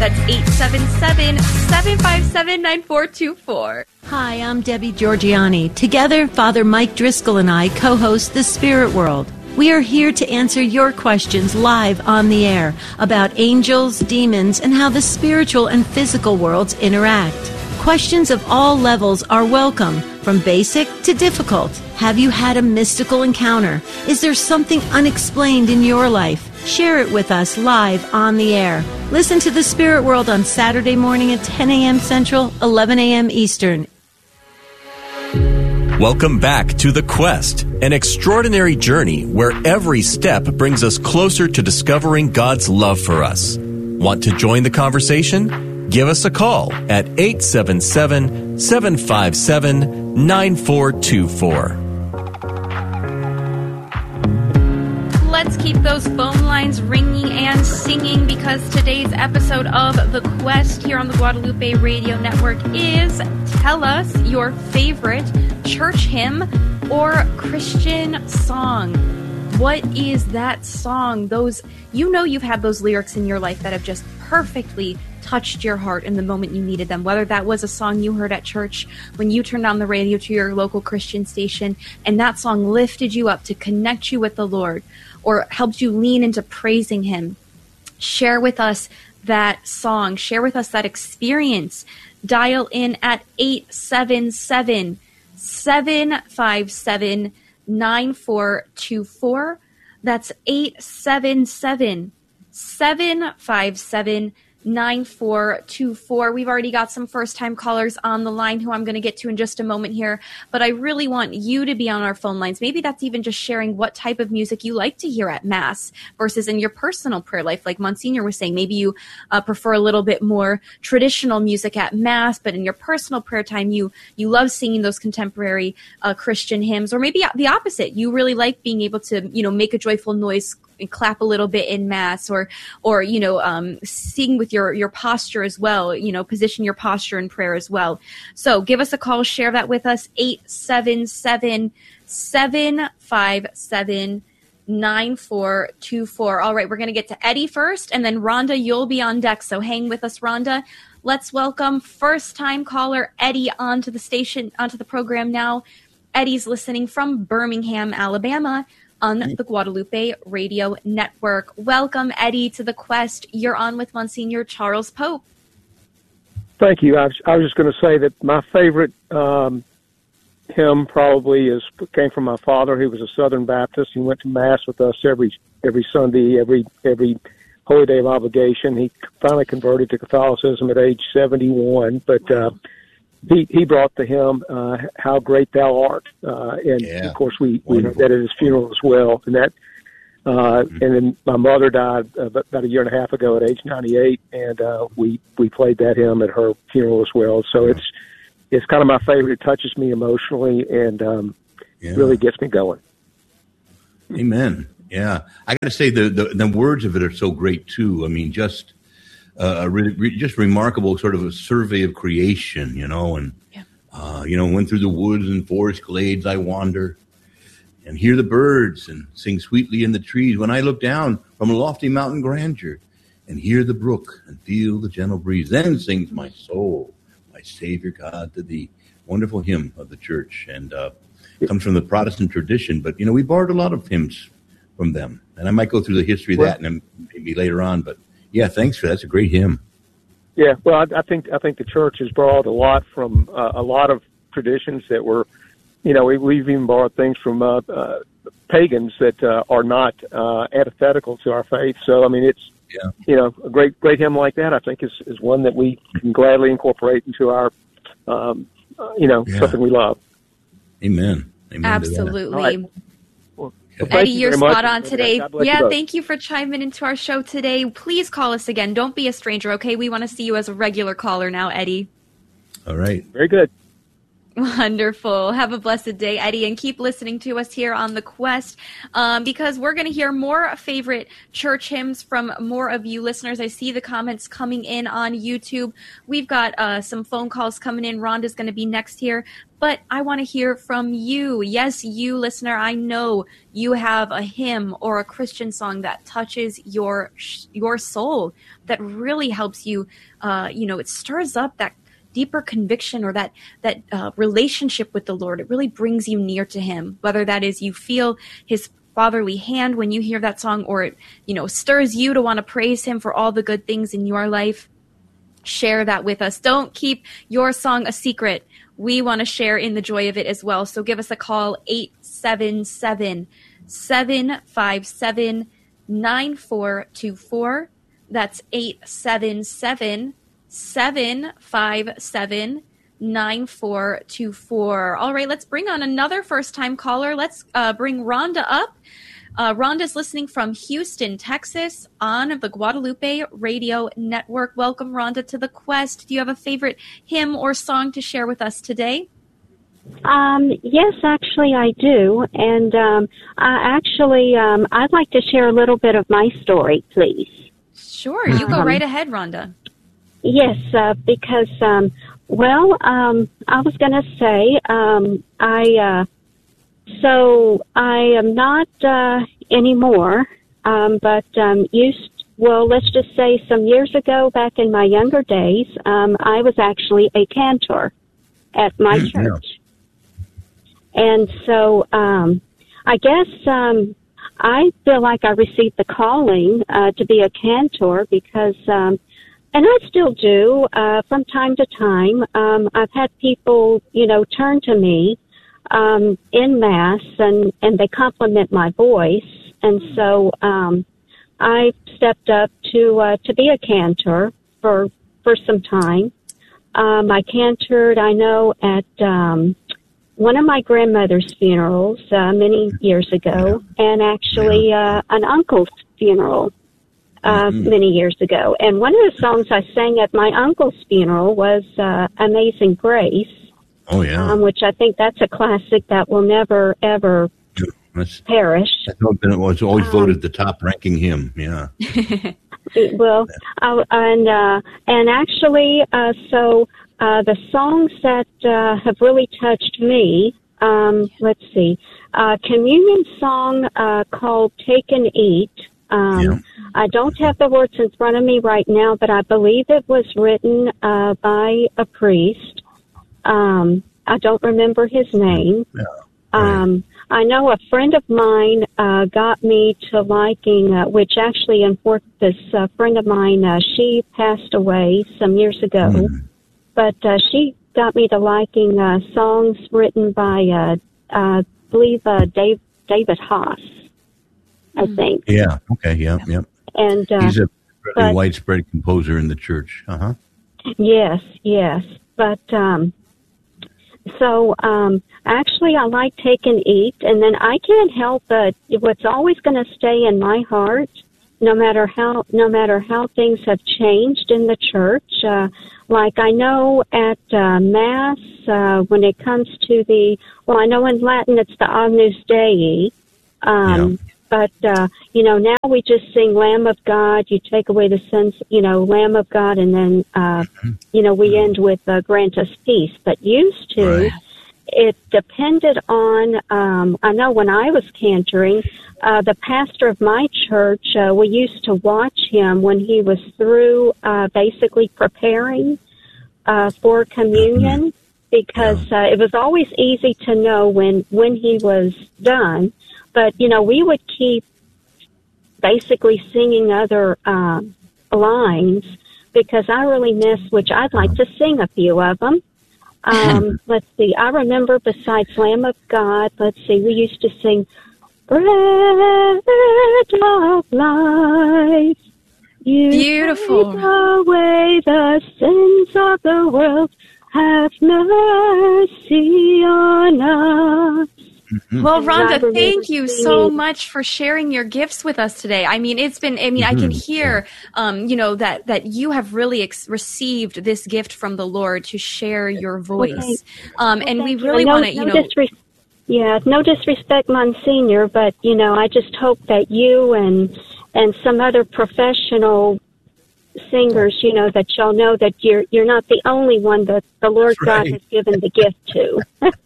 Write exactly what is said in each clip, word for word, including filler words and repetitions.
That's eight seven seven, seven five seven, nine four two four. Hi, I'm Debbie Georgiani. Together, Father Mike Driscoll and I co-host The Spirit World. We are here to answer your questions live on the air about angels, demons, and how the spiritual and physical worlds interact. Questions of all levels are welcome, from basic to difficult. Have you had a mystical encounter? Is there something unexplained in your life? Share it with us live on the air. Listen to The Spirit World on Saturday morning at ten a.m. Central, eleven a.m. Eastern. Welcome back to The Quest, an extraordinary journey where every step brings us closer to discovering God's love for us. Want to join the conversation? Give us a call at eight seven seven, seven five seven, nine four two four. Let's keep those phone lines ringing and singing, because today's episode of The Quest here on the Guadalupe Radio Network is Tell Us Your Favorite Church Hymn or Christian Song. What is that song? Those, you know, you've had those lyrics in your life that have just perfectly touched your heart in the moment you needed them, whether that was a song you heard at church when you turned on the radio to your local Christian station and that song lifted you up to connect you with the Lord or helped you lean into praising Him. Share with us that song. Share with us that experience. Dial in at eight seven seven, seven five seven, nine four two four. That's eight seven seven, seven five seven, nine four two four. We've already got some first-time callers on the line who I'm going to get to in just a moment here, but I really want you to be on our phone lines. Maybe that's even just sharing what type of music you like to hear at Mass versus in your personal prayer life. Like Monsignor was saying, maybe you uh, prefer a little bit more traditional music at Mass, but in your personal prayer time, you you love singing those contemporary uh, Christian hymns, or maybe the opposite. You really like being able to, you know, make a joyful noise and clap a little bit in Mass, or, or, you know, um, sing with your, your posture as well, you know, position your posture in prayer as well. So give us a call, share that with us, eight seven seven, seven five seven, nine four two four. All right, we're going to get to Eddie first, and then Rhonda, you'll be on deck, so hang with us, Rhonda. Let's welcome first-time caller Eddie onto the station, onto the program now. Eddie's listening from Birmingham, Alabama, on the Guadalupe Radio Network. Welcome, Eddie, to The Quest. You're on with Monsignor Charles Pope. Thank you. I was, I was just going to say that my favorite um, hymn probably is came from my father, who was a Southern Baptist. He went to Mass with us every every Sunday, every every Holy Day of Obligation. He finally converted to Catholicism at age seventy-one, but uh, He he brought the hymn, uh, "How Great Thou Art," uh, and yeah. of course we, we heard that at his funeral as well. And that, uh, mm-hmm. and then my mother died about a year and a half ago at age ninety-eight, and uh, we we played that hymn at her funeral as well. So it's it's kind of my favorite. It touches me emotionally and um, yeah. really gets me going. Amen. Yeah, I got to say the, the the words of it are so great too. I mean, just. Uh, a re- re- just remarkable sort of a survey of creation, you know, and, yeah. uh, you know, went through the woods and forest glades I wander and hear the birds and sing sweetly in the trees when I look down from a lofty mountain grandeur and hear the brook and feel the gentle breeze. Then sings my soul, my Savior God to thee. Wonderful hymn of the church, and uh, comes from the Protestant tradition, but, you know, we borrowed a lot of hymns from them, and I might go through the history of well, that and maybe later on, but yeah, thanks for that. That's a great hymn. Yeah, well, I, I think I think the church has borrowed a lot from uh, a lot of traditions that were, you know, we, we've even borrowed things from uh, uh, pagans that uh, are not uh, antithetical to our faith. So, I mean, it's, yeah. you know, a great great hymn like that, I think, is, is one that we can gladly incorporate into our, um, uh, you know, yeah. something we love. Amen. Amen. Absolutely. Well, Eddie, you you're spot much. on today. Yeah, you thank you for chiming into our show today. Please call us again. Don't be a stranger, okay? We want to see you as a regular caller now, Eddie. All right. Very good. Wonderful. Have a blessed day, Eddie, and keep listening to us here on The Quest, um, because we're going to hear more favorite church hymns from more of you listeners. I see the comments coming in on YouTube. We've got uh, some phone calls coming in. Rhonda's going to be next here, but I want to hear from you. Yes, you listener, I know you have a hymn or a Christian song that touches your your soul, that really helps you, uh, you know, it stirs up that deeper conviction or that that uh, relationship with the Lord. It really brings you near to him, whether that is you feel his fatherly hand when you hear that song, or it, you know, stirs you to want to praise him for all the good things in your life. Share that with us. Don't keep your song a secret. We want to share in the joy of it as well. So give us a call, eight seven seven, seven five seven, nine four two four. That's eight seven seven, seven five seven, nine four two four. All right, let's bring on another first-time caller. Let's uh, bring Rhonda up. Uh, Rhonda's listening from Houston, Texas, on the Guadalupe Radio Network. Welcome, Rhonda, to The Quest. Do you have a favorite hymn or song to share with us today? Um, yes, actually, I do. And um, I actually, um, I'd like to share a little bit of my story, please. Sure, you go um, right ahead, Rhonda. Yes, uh, because, um, well, um, I was going to say, um, I, uh, so I am not uh, anymore, um, but um, used, well, let's just say some years ago, back in my younger days, um, I was actually a cantor at my church. And so um, I guess um, I feel like I received the calling uh, to be a cantor because um and I still do, uh, from time to time. Um, I've had people, you know, turn to me, um, in Mass and, and they compliment my voice. And so, um, I stepped up to, uh, to be a cantor for, for some time. Um, I cantored, I know, at, um, one of my grandmother's funerals, uh, many years ago, and actually, uh, an uncle's funeral. Uh, mm-hmm. many years ago. And one of the songs I sang at my uncle's funeral was uh, Amazing Grace. Oh, yeah. Um, which I think that's a classic that will never, ever that's, perish. It was always um, voted the top-ranking hymn, yeah. Well, uh, and, uh, and actually, uh, so uh, the songs that uh, have really touched me, um, let's see, uh, communion song uh, called Take and Eat. Um, yeah. I don't have the words in front of me right now, but I believe it was written uh, by a priest. Um, I don't remember his name. Yeah. Right. Um, I know a friend of mine uh, got me to liking, uh, which actually, in this uh, friend of mine, uh, she passed away some years ago, mm. but uh, she got me to liking uh, songs written by, uh, uh, I believe, uh, Dave, David Haas. I think. Yeah. Okay. Yeah. Yeah. And uh, he's a pretty widespread composer in the church. Uh huh. Yes. Yes. But um, so um, actually, I like Take and Eat, and then I can't help but what's always going to stay in my heart, no matter how no matter how things have changed in the church. Uh, like I know at uh, Mass, uh, when it comes to the well, I know in Latin it's the Agnus Dei. Um, yeah. But, uh, you know, now we just sing Lamb of God. You take away the sins, you know, Lamb of God, and then, uh, you know, we end with uh, grant us peace. But used to, right. It depended on, um, I know when I was cantoring, uh, the pastor of my church, uh, we used to watch him when he was through uh, basically preparing uh, for communion, because uh, it was always easy to know when, when he was done. But, you know, we would keep basically singing other uh, lines because I really miss, which I'd like to sing a few of them. Um, let's see. I remember besides Lamb of God, let's see, we used to sing, Bread of Life. You Beautiful. Take away the sins of the world. Have mercy on us. Mm-hmm. Well, Rhonda, remember thank you singing. so much for sharing your gifts with us today. I mean, it's been, I mean, I can hear, um, you know, that, that you have really ex- received this gift from the Lord to share your voice. Um, and we really no, want to, you no know. Disres- yeah, no disrespect, Monsignor, but, you know, I just hope that you and and some other professional singers, you know, that y'all know that you're you're not the only one that the Lord That's God right. has given the gift to.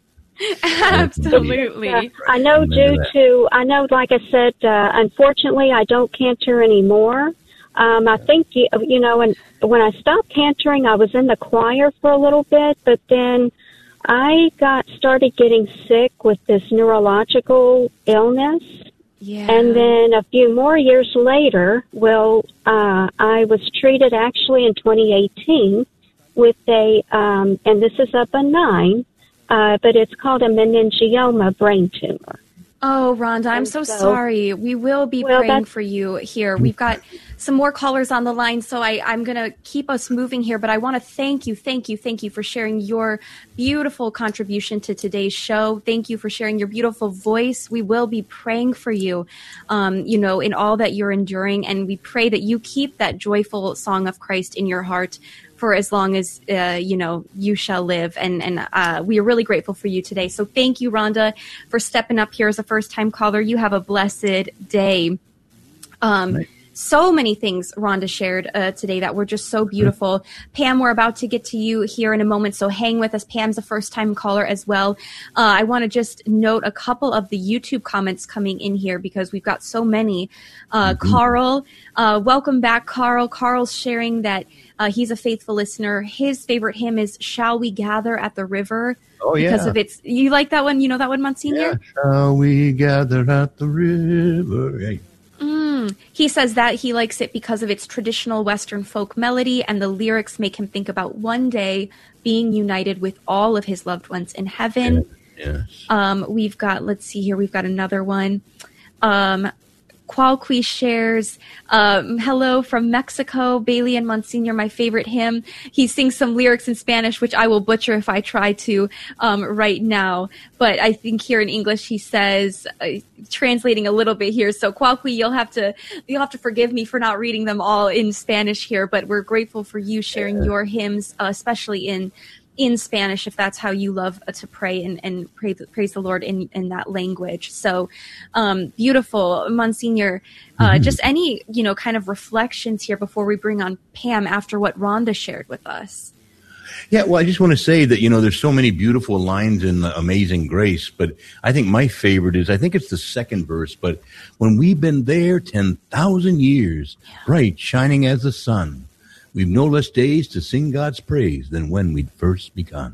Absolutely. Uh, I know due to, I know, like I said, uh, unfortunately, I don't cantor anymore. Um, I think, you, you know, and when I stopped cantering, I was in the choir for a little bit, but then I got started getting sick with this neurological illness. Yeah. And then a few more years later, well, uh, I was treated actually in twenty eighteen with a, um, and this is a benign, uh, but it's called a meningioma brain tumor. Oh, Rhonda, I'm so, so- sorry. We will be Well, praying that's- for you here. We've got some more callers on the line, so I, I'm going to keep us moving here. But I want to thank you, thank you, thank you for sharing your beautiful contribution to today's show. Thank you for sharing your beautiful voice. We will be praying for you, um, you know, in all that you're enduring. And we pray that you keep that joyful song of Christ in your heart for as long as, uh, you know, you shall live. And, and uh, we are really grateful for you today. So thank you, Rhonda, for stepping up here as a first-time caller. You have a blessed day. Um, Right. So many things Rhonda shared uh, today that were just so beautiful. Pam, we're about to get to you here in a moment, so hang with us. Pam's a first-time caller as well. Uh, I want to just note a couple of the YouTube comments coming in here because we've got so many. Uh, Mm-hmm. Carl, uh, welcome back, Carl. Carl's sharing that uh, he's a faithful listener. His favorite hymn is "Shall We Gather at the River?" Oh, yeah. Because of its, you like that one? You know that one, Yeah. Monsignor? Shall we gather at the river? Hey. Mm. He says that he likes it because of its traditional Western folk melody, and the lyrics make him think about one day being united with all of his loved ones in heaven. Yes. Um, we've got, let's see here, we've got another one. Um, Qualqui shares, um, hello from Mexico, Bailey and Monsignor, my favorite hymn. He sings some lyrics in Spanish, which I will butcher if I try to um, right now. But I think here in English he says, uh, translating a little bit here. So Qualqui, you'll have to you'll have to forgive me for not reading them all in Spanish here. But we're grateful for you sharing your hymns, uh, especially in in Spanish, if that's how you love to pray and, and pray, praise the Lord in, in that language. So um, beautiful, Monsignor. Uh, Mm-hmm. Just any, you know, kind of reflections here before we bring on Pam after what Rhonda shared with us. Yeah, well, I just want to say that, you know, there's so many beautiful lines in Amazing Grace, but I think my favorite is, I think it's the second verse, but when we've been there ten thousand years, bright, shining as the sun, we've no less days to sing God's praise than when we'd first begun.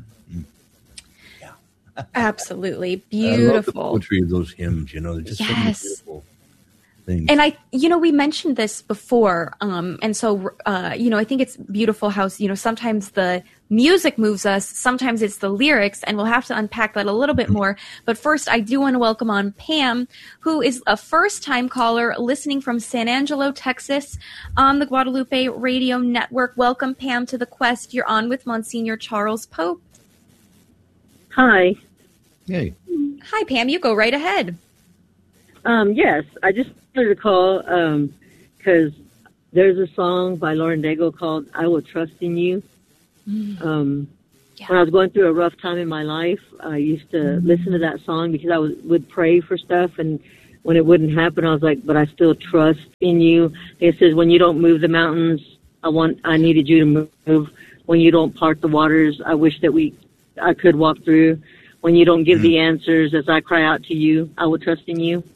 Absolutely. I love the Beautiful. poetry of those hymns, you know, they're just so many Yes. beautiful things. And I, you know, we mentioned this before. Um, and so, uh, you know, I think it's beautiful how, you know, sometimes the music moves us, sometimes it's the lyrics, and we'll have to unpack that a little bit more. But first, I do want to welcome on Pam, who is a first-time caller listening from San Angelo, Texas, on the Guadalupe Radio Network. Welcome, Pam, to the Quest. You're on with Monsignor Charles Pope. Hi. Hey. Hi, Pam. You go right ahead. Um, yes, I just wanted to call because there's a song by Lauren Daigle called "I Will Trust in You." Um, Yeah. When I was going through a rough time in my life, I used to listen to that song because I was, would pray for stuff, and when it wouldn't happen, I was like, "But I still trust in you." It says, "When you don't move the mountains, I want, I needed you to move. When you don't part the waters, I wish that we, I could walk through. When you don't give the answers, as I cry out to you, I will trust in you."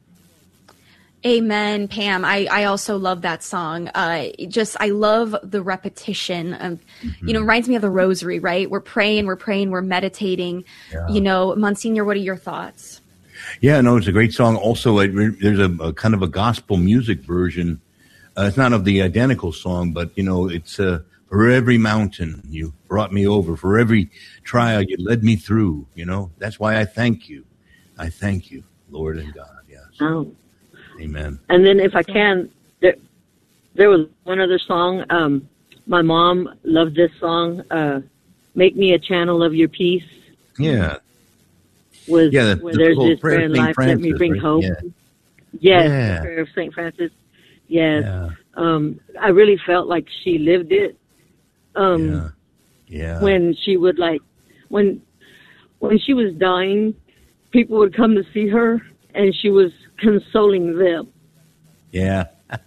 Amen, Pam. I, I also love that song. Uh, just, I love the repetition. Of, You know, it reminds me of the rosary, right? We're praying, we're praying, we're meditating. Yeah. You know, Monsignor, what are your thoughts? Yeah, no, it's a great song. Also, it, there's a, a kind of a gospel music version. Uh, it's not of the identical song, but, you know, it's uh, for every mountain you brought me over, for every trial you led me through, you know. That's why I thank you. I thank you, Lord and God, yes. Oh. Amen. And then if I can, there, there was one other song. Um, my mom loved this song, uh, "Make Me a Channel of Your Peace." Yeah. was Yeah, the- where the there's whole this prayer prayer of in Saint life, let me Francis, bring right? hope. Yeah. Yes, Yeah. the prayer of Saint Francis. Yes. Yeah. Um, I really felt like she lived it. Um, Yeah. Yeah. when she would like, when, when she was dying, people would come to see her and she was consoling them. Yeah.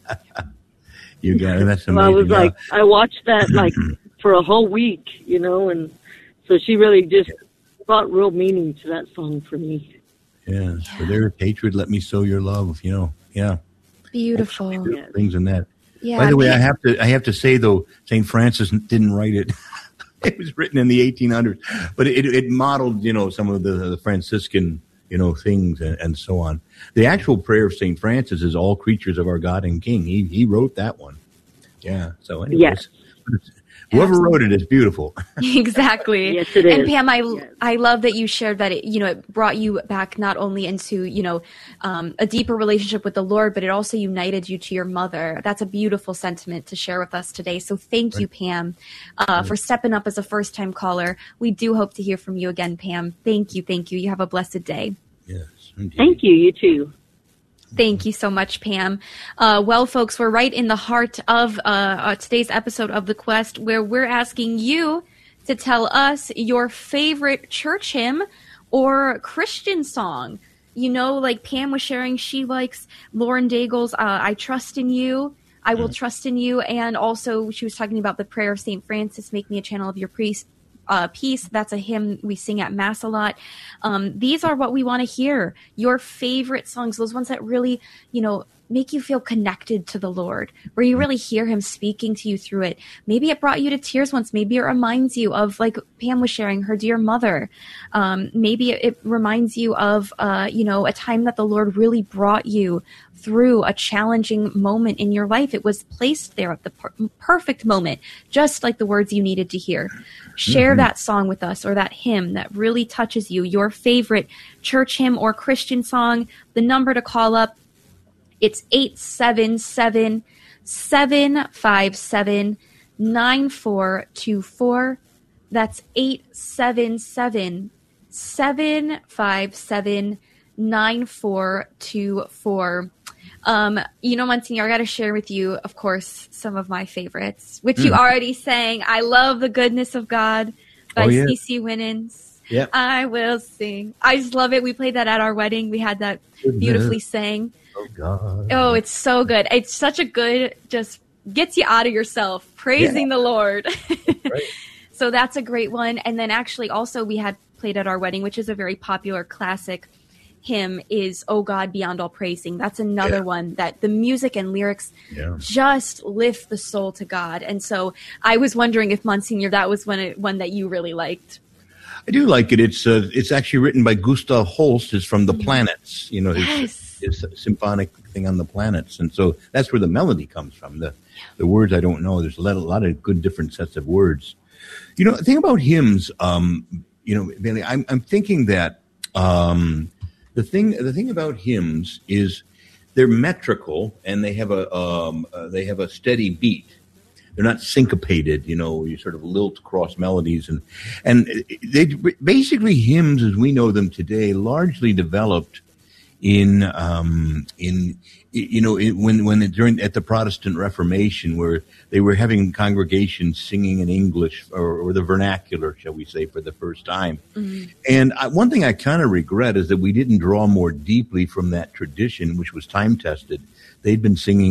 You got it. That's So amazing. I was Yeah. like, I watched that like for a whole week, you know, and so she really just brought real meaning to that song for me. yeah. For there is hatred, let me sow your love. You know. Yeah. Beautiful. Yeah. Things in that. Yeah. By the way, Pam- I have to I have to say though, Saint Francis didn't write it. It was written in the eighteen hundreds, but it, it modeled, you know, some of the, the Franciscan, you know, things and, and so on. The actual prayer of Saint Francis is all creatures of our God and King. He he wrote that one. Yeah. So anyways, Yes. whoever wrote it is beautiful. Exactly. Yes, it And is. Pam, I, Yes. I love that you shared that it, you know, it brought you back not only into, you know, um, a deeper relationship with the Lord, but it also united you to your mother. That's a beautiful sentiment to share with us today. So thank you, Pam, uh, for stepping up as a first time caller. We do hope to hear from you again, Pam. Thank you. Thank you. You have a blessed day. Yes. Indeed. Thank you. You too. Thank you so much, Pam. Uh, well, folks, we're right in the heart of uh, uh, today's episode of The Quest, where we're asking you to tell us your favorite church hymn or Christian song. You know, like Pam was sharing, she likes Lauren Daigle's uh, I Trust in You, I Will Trust in You, and also she was talking about the prayer of Saint Francis, make me a channel of your priest. Uh, peace. That's a hymn we sing at Mass a lot. Um, these are what we want to hear. Your favorite songs, those ones that really, you know, make you feel connected to the Lord, where you really hear him speaking to you through it. Maybe it brought you to tears once. Maybe it reminds you of, like Pam was sharing, her dear mother. Um, maybe it, it reminds you of, uh, you know, a time that the Lord really brought you through a challenging moment in your life. It was placed there at the per- perfect moment, just like the words you needed to hear. Share Mm-hmm. that song with us, or that hymn that really touches you, your favorite church hymn or Christian song. The number to call up, it's eight seven seven, seven five seven, nine four two four. That's eight seven seven, seven five seven, nine four two four. Um, you know, Monsignor, I got to share with you, of course, some of my favorites, which you already sang. I love The Goodness of God by Oh, yeah. C C Winans. Yep. I will sing. I just love it. We played that at our wedding. We had that beautifully sang. Oh God. Oh, it's so good. It's such a good, just gets you out of yourself, praising the Lord. Right. So that's a great one. And then actually also we had played at our wedding, which is a very popular classic hymn, is Oh God Beyond All Praising. That's another Yeah. one that the music and lyrics Yeah. just lift the soul to God. And so I was wondering if, Monsignor, that was one, one that you really liked. I do like it. It's uh, it's actually written by Gustav Holst. It's from the planets. You know, his, Yes. his symphonic thing on the planets, and so that's where the melody comes from. The the words I don't know. There's a lot, a lot of good different sets of words. You know, the thing about hymns, um, you know, Bailey, I'm I'm thinking that um, the thing the thing about hymns is they're metrical and they have a um, uh, they have a steady beat. They're not syncopated, you know, you sort of lilt cross melodies. And and they basically, hymns as we know them today largely developed in, um, in you know, it, when, when it, during at the Protestant Reformation, where they were having congregations singing in English or, or the vernacular, shall we say, for the first time. Mm-hmm. And I, one thing I kind of regret is that we didn't draw more deeply from that tradition, which was time tested. They'd been singing